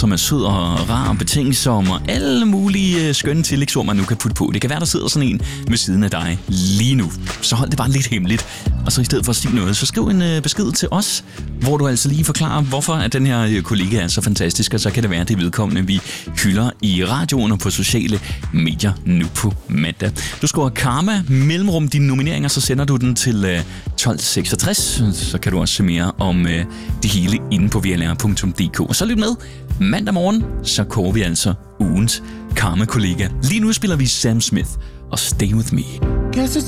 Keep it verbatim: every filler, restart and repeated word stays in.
som er sød og rar og betænksom og alle mulige øh, skønne tillægsord, man nu kan putte på. Det kan være, der sidder sådan en ved siden af dig lige nu. Så hold det bare lidt hemmeligt. Og så i stedet for at sige noget, så skriv en øh, besked til os, hvor du altså lige forklarer, hvorfor at den her øh, kollega er så fantastisk, og så kan det være, det vedkommende, vi hylder i radioen og på sociale medier nu på mandag. Du skriver Karma, mellemrum dine nomineringer, så sender du den til øh, tolv seksogtres. Så kan du også se mere om øh, det hele inde på v l r punktum d k. Og så lyt med. Mandag morgen, så kårer vi altså ugens Karma-kollega. Lige nu spiller vi Sam Smith og Stay With Me.